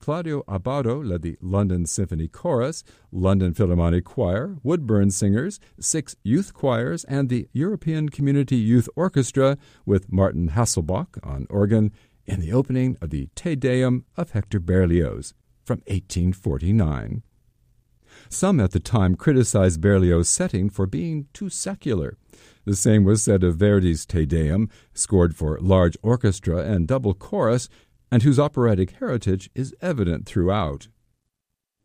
Claudio Abbado led the London Symphony Chorus, London Philharmonic Choir, Woodburn Singers, 6 youth choirs, and the European Community Youth Orchestra with Martin Hasselbach on organ in the opening of the Te Deum of Hector Berlioz from 1849. Some at the time criticized Berlioz's setting for being too secular. The same was said of Verdi's Te Deum, scored for large orchestra and double chorus, and whose operatic heritage is evident throughout.